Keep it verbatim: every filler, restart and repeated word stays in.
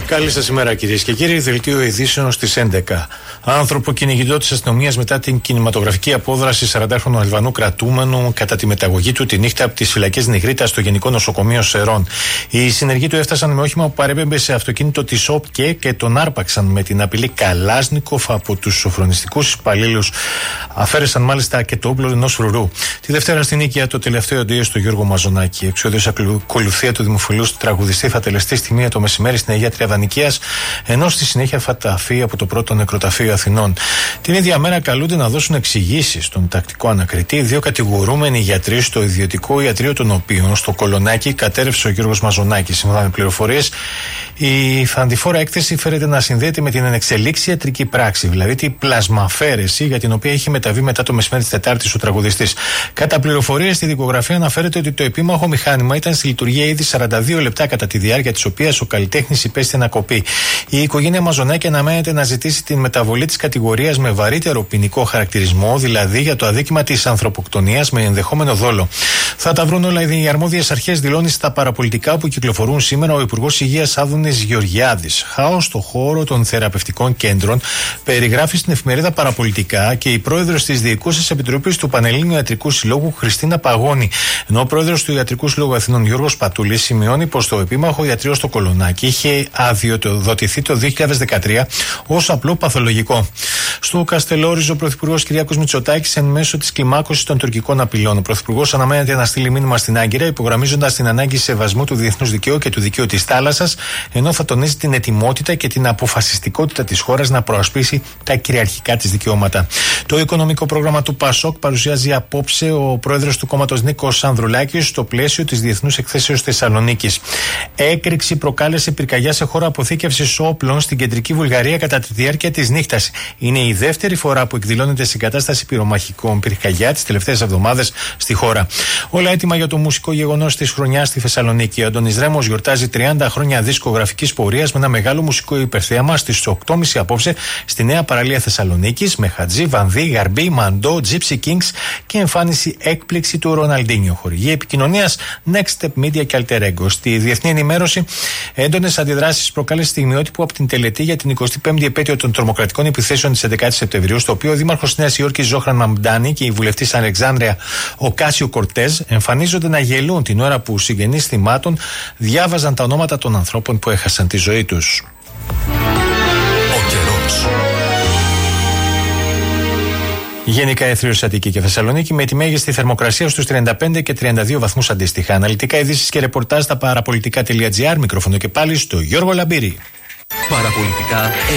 Καλή σας ημέρα, κυρίες και κύριοι. Δελτίο ειδήσεων στις έντεκα. Άνθρωπο κυνηγητό της αστυνομίας μετά την κινηματογραφική απόδραση σαραντάχρονου Αλβανού κρατούμενου κατά τη μεταγωγή του τη νύχτα από τις φυλακές Νιγρίτας στο Γενικό Νοσοκομείο Σερών. Οι συνεργοί του έφτασαν με όχημα που παρέπεμπε σε αυτοκίνητο της ΟΠΚΕ και τον άρπαξαν με την απειλή Καλάσνικοφ από τους σοφρονιστικούς υπαλλήλους. Αφαίρεσαν μάλιστα και το όπλο ενός φρουρού. Τη Δευτέρα στην Νίκαια το τελευταίο αντίο στο Γιώργο Μαζονάκη. Εξόδιος ακολουθία του δημοφιλούς τραγουδιστή θα τελεστεί στη μία το μεσημέρι στην Αγία Τριαδανικίας, ενώ στη συνέχεια θα ταφεί από το πρώτο νεκροταφείο Αθηνών. Την ίδια μέρα καλούνται να δώσουν εξηγήσεις στον τακτικό ανακριτή δύο κατηγορούμενοι γιατροί στο ιδιωτικό ιατρείο των οποίων στο Κολονάκι κατέρευσε ο Γιώργος Μαζονάκης. Σύμφωνα με πληροφορίες, η θανατηφόρα έκθεση φέρεται να συνδέεται με την ενεξελίξη ιατρική πράξη, δηλαδή την πλασμαφέρεση για την οποία έχει μεταβεί μετά το μεσημέρι της Τετάρτης ο τραγουδιστής. Κατά πληροφορίες στη δικογραφία αναφέρεται ότι το επίμαχο μηχάνημα ήταν στη λειτουργία ήδη σαράντα δύο λεπτά, κατά τη διάρκεια της οποίας ο καλλιτέχνης υπέστη ανακοπή. Η οικογένεια Μαζονάκη αναμένεται να ζητήσει την μεταβολή της κατηγορίας με βαρύτερο ποινικό χαρακτηρισμό, δηλαδή για το αδίκημα της ανθρωποκτονίας με ενδεχόμενο δόλο. Θα τα βρουν όλα οι αρμόδιες αρχές, δηλώνει στα παραπολιτικά που κυκλοφορούν σήμερα ο Υπουργός Υγείας Άδωνης Γεωργιάδης. Χάος στο χώρο των θεραπευτικών κέντρων περιγράφει στην εφημερίδα Παραπολιτικά και η πρόεδρος της Διοικούσας Επιτροπής του Πανελλήνιου Ιατρικού Συλλόγου Χριστίνα Παγώνη. Ενώ ο πρόεδρος του Ιατρικού Συλλόγου Αθηνών Γιώργος Πατούλης σημειώνει πως το επίμαχο ιατρείο στο Κολονάκι είχε αδειοδοτηθεί το δύο χιλιάδες δεκατρία ως απλό παθολογικό. Στο Καστελόριζο, ο Πρωθυπουργός Κυριάκος Μητσοτάκης εν μέσω της κλιμάκωσης των τουρκικών απειλών. Ο Πρωθυπουργός αναμένεται να στείλει μήνυμα στην Άγκυρα, υπογραμμίζοντας την ανάγκη σεβασμού του διεθνούς δικαίου και του δικαίου της θάλασσας, ενώ θα τονίζει την ετοιμότητα και την αποφασιστικότητα της χώρας να προασπίσει τα κυριαρχικά της δικαιώματα. Το οικονομικό πρόγραμμα του ΠΑΣΟΚ παρουσιάζει απόψε ο πρόεδρος του κόμματος Νίκος Ανδρουλάκης στο πλαίσιο της Διεθνούς Εκθέσεως Θεσσαλονίκης. Έκρηξη προκάλεσε πυρκαγιά σε χώρα αποθήκευσης όπλων στην κεντρική Βουλγαρία κατά τη διάρκεια της νύχτας. Είναι η δεύτερη φορά που εκδηλώνεται συγκατάσταση πυρομαχικών πυρκαγιά τις τελευταίες εβδομάδες στη χώρα. Όλα έτοιμα για το μουσικό γεγονός της χρονιάς στη Θεσσαλονίκη. Ο Αντώνης Ρέμος γιορτάζει τριάντα χρόνια δισκογραφικής πορείας με ένα μεγάλο μουσικό υπερθέαμα στις οκτώ και μισή απόψε στη νέα παραλία Θεσσαλονίκης με Χατζή, Βανδύ, Γαρμπή, Μαντό, Gypsy Kings και εμφάνιση έκπληξη του Ροναλντίνιο. Χορηγή επικοινωνίας Next Step Media και Alter Ego. Στη διεθνή ενημέρωση, έντονες αντιδράσεις προκάλεσε στιγμιότυπο από την τελετή για την εικοστή πέμπτη επέτειο των τρομοκρατικών επιθέσεων της έντεκα Σεπτεμβρίου, στο οποίο ο δήμαρχος της Νέας Υόρκης Ζόχραν Μαμντάνη και η βουλευτής Αλεξάνδρεια Οκάσιο Κορτέζ εμφανίζονται να γελούν την ώρα που συγγενείς θυμάτων διάβαζαν τα ονόματα των ανθρώπων που έχασαν τη ζωή τους. Ο καιρός. Γενικά Εθρείος, Αττική και Θεσσαλονίκη με τη μέγιστη θερμοκρασία στους τριάντα πέντε και τριάντα δύο βαθμούς αντίστοιχα. Αναλυτικά ειδήσεις και ρεπορτάζ στα παραπολιτικά τελεία τζι άρ. Μικρόφωνο και πάλι στο Γιώργο Λαμπύρη. Παραπολιτικά